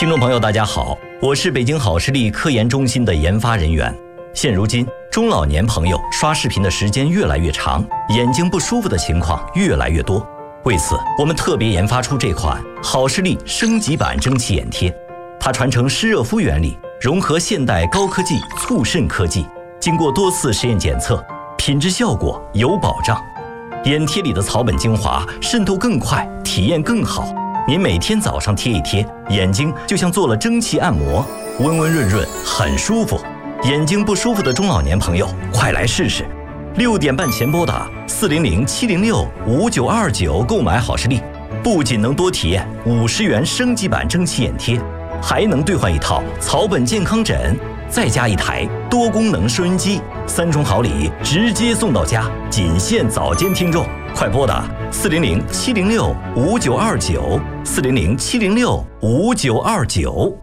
听众朋友大家好，我是北京好视力科研中心的研发人员。现如今中老年朋友刷视频的时间越来越长，眼睛不舒服的情况越来越多。为此，我们特别研发出这款好视力升级版蒸汽眼贴。它传承湿热敷原理，融合现代高科技促渗科技，经过多次实验检测，品质效果有保障。眼贴里的草本精华渗透更快，体验更好。您每天早上贴一贴，眼睛就像做了蒸汽按摩，温温润润，很舒服。眼睛不舒服的中老年朋友，快来试试。6点半前拨打400-706-5929购买好视力，不仅能多体验50元升级版蒸汽眼贴，还能兑换一套草本健康枕，再加一台多功能收音机，3重好礼直接送到家，仅限早间听众。快拨打400-706-5929，400-706-5929。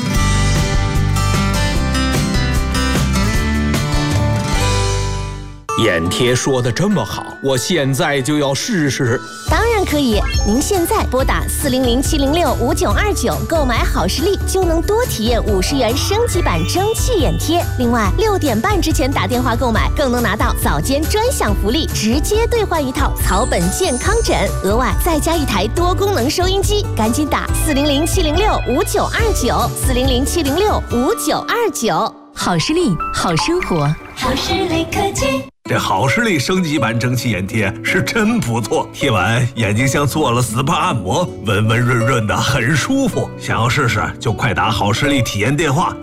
眼贴说的这么好，我现在就要试试。 当然可以，您现在拨打400-706-5929购买好视力，就能多体验50元升级版蒸汽眼贴。另外，6点半之前打电话购买，更能拿到早间专享福利，直接兑换一套草本健康枕，额外再加一台多功能收音机。赶紧打400-706-5929，400-706-5929。 好视力，好生活， 好视力科技。 这好视力升级版蒸汽眼贴是真不错，贴完眼睛像做了 SPA 按摩，温温润润的，很舒服。想要试试就快打好视力体验电话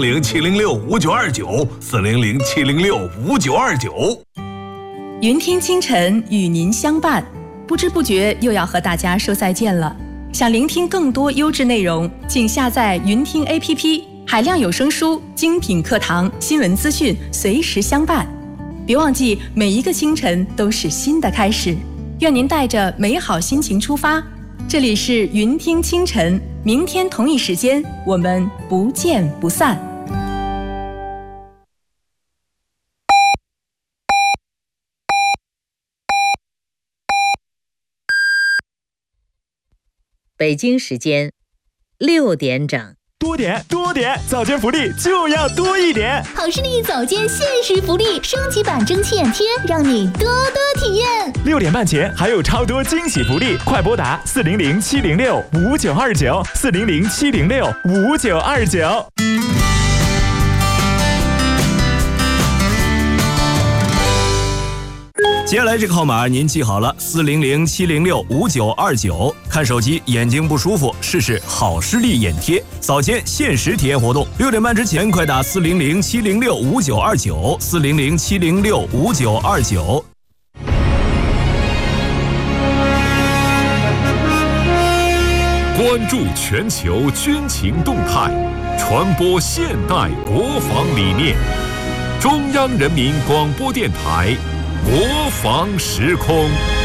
400-706-5929，400-706-5929。 云听清晨与您相伴，不知不觉又要和大家说再见了。想聆听更多优质内容，请下载云听 APP， 海量有声书、精品课堂、新闻资讯随时相伴。别忘记，每一个清晨都是新的开始。愿您带着美好心情出发。这里是云听清晨，明天同一时间我们不见不散。 北京时间6点整。 多点，早间福利就要多一点。 好视力早间限时福利，升级版蒸汽眼贴，让你多多体验。 6点半前还有超多惊喜福利，快拨打400-706-5929，400-706-5929。 接下来这个号码您记好了，400-706-5929。看手机眼睛不舒服，试试好视力眼贴，早间限时体验活动。6点半之前快打400-706-5929，400-706-5929。 关注全球军情动态，传播现代国防理念。中央人民广播电台国防时空。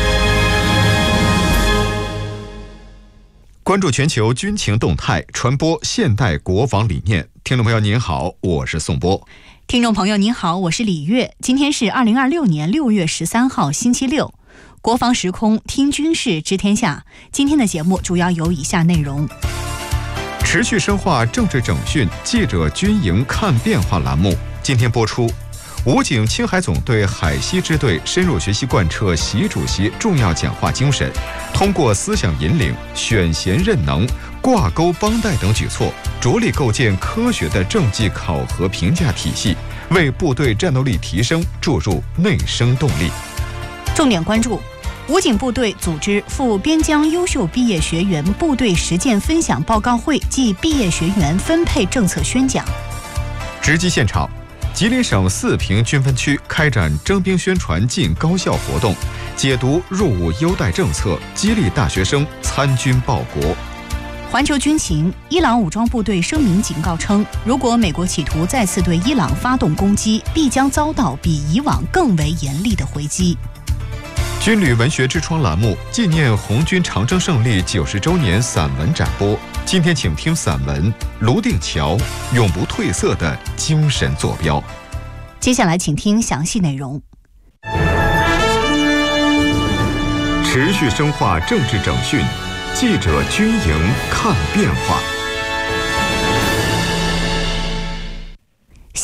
关注全球军情动态，传播现代国防理念。听众朋友您好，我是宋波。 听众朋友您好，我是李月。今天是2026年6月13号星期六，国防时空听军事知天下。今天的节目主要有以下内容： 持续深化政治整训，记者军营看变化栏目今天播出。武警青海总队海西支队深入学习贯彻习主席重要讲话精神，通过思想引领、选贤任能、挂钩帮带等举措，着力构建科学的政绩考核评价体系，为部队战斗力提升注入内生动力。 重点关注：武警部队组织赴边疆优秀毕业学员部队实践分享报告会暨毕业学员分配政策宣讲。 直击现场，吉林省4平军分区开展征兵宣传进高校活动，解读入伍优待政策，激励大学生参军报国。 环球军情，伊朗武装部队声明警告称，如果美国企图再次对伊朗发动攻击，必将遭到比以往更为严厉的回击。 军旅文学之窗栏目纪念红军长征胜利90周年散文展播，今天请听散文《卢定桥永不褪色的精神坐标》。 接下来请听详细内容。 持续深化政治整训，记者军营看变化。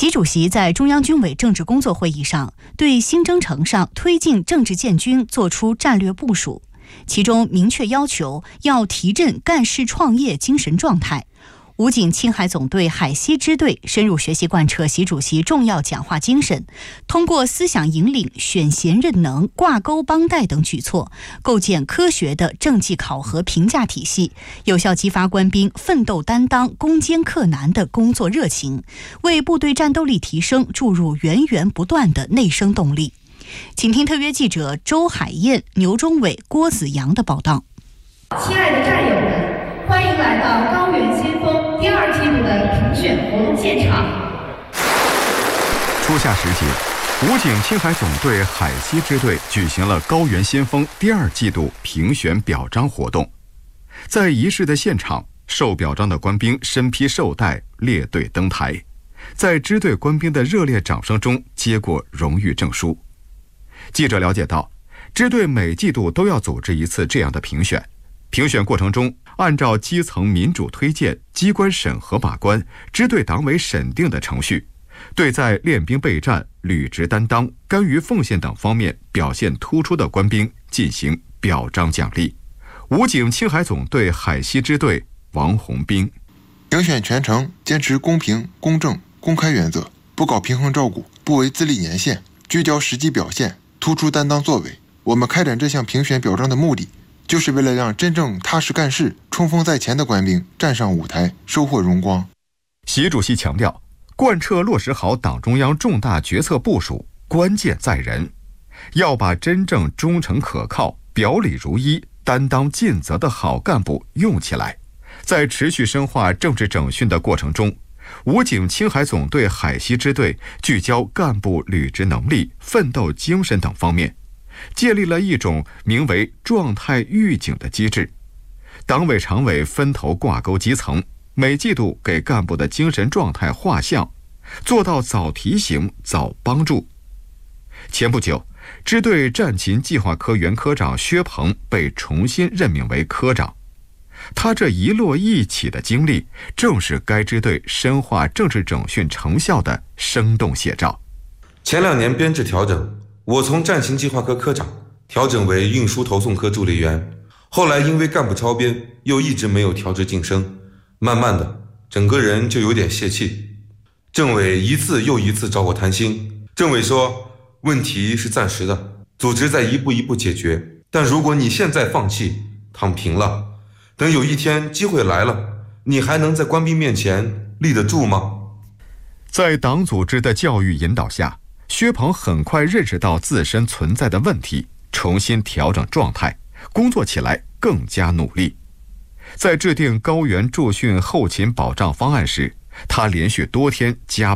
习主席在中央军委政治工作会议上对新征程上推进政治建军作出战略部署，其中明确要求要提振干事创业精神状态。武警青海总队海西支队深入学习贯彻习主席重要讲话精神，通过思想引领、选贤任能、挂钩帮带等举措，构建科学的政绩考核评价体系，有效激发官兵奋斗担当、攻坚克难的工作热情，为部队战斗力提升注入源源不断的内生动力。请听特约记者周海燕、牛忠伟、郭子阳的报道。 亲爱的战友们，欢迎来到高原先锋第2季度的评选活动现场。 初夏时节，武警青海总队海西支队举行了高原先锋第2季度评选表彰活动。在仪式的现场，受表彰的官兵身披绶带，列队登台，在支队官兵的热烈掌声中接过荣誉证书。记者了解到，支队每季度都要组织一次这样的评选。评选过程中，按照基层民主推荐、机关审核把关、支队党委审定的程序，对在练兵备战、履职担当、甘于奉献等方面表现突出的官兵进行表彰奖励。武警青海总队海西支队王红兵： 评选全程坚持公平、公正、公开原则，不搞平衡照顾，不为资历年限，聚焦实际表现，突出担当作为。我们开展这项评选表彰的目的，就是为了让真正踏实干事、冲锋在前的官兵站上舞台，收获荣光。 习主席强调，贯彻落实好党中央重大决策部署，关键在人，要把真正忠诚可靠、表里如一、担当尽责的好干部用起来。在持续深化政治整训的过程中，武警青海总队海西支队聚焦干部履职能力、奋斗精神等方面，建立了一种名为状态预警的机制。党委常委分头挂钩基层，每季度给干部的精神状态画像，做到早提醒、早帮助。前不久，支队战勤计划科原科长薛鹏被重新任命为科长。他这一落一起的经历，正是该支队深化政治整训成效的生动写照。 前2年编制调整，我从战勤计划科科长调整为运输投送科助理员，后来因为干部超编，又一直没有调职晋升，慢慢的整个人就有点泄气。政委一次又一次找我谈心，政委说问题是暂时的，组织在一步一步解决，但如果你现在放弃躺平了，等有一天机会来了，你还能在官兵面前立得住吗？ 在党组织的教育引导下，薛鹏很快认识到自身存在的问题，重新调整状态，工作起来更加努力。在制定高原驻训后勤保障方案时，他连续多天加